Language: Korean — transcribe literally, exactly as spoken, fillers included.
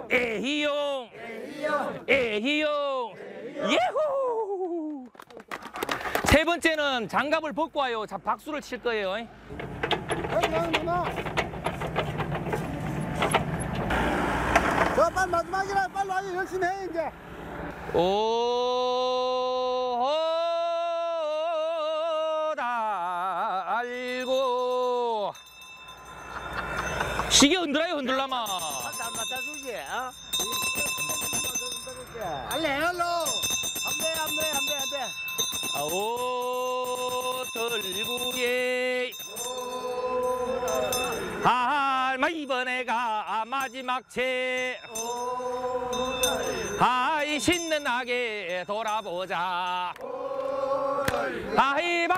에히용 에히용 예후. 세 번째는 장갑을 벗고 와요. 자, 박수를 칠 거예요. 자, 빨리 마지막이라 빨리 와요. 열심히 해 이제. 오다 알고 시계 흔들어요. 흔들라마. 안 맞춰주지. 어? 알레 알로. 안돼 안돼 안돼 안돼. 오 들구예 아 이번에가 마지막 채 아이 신나게 돌아보자 아이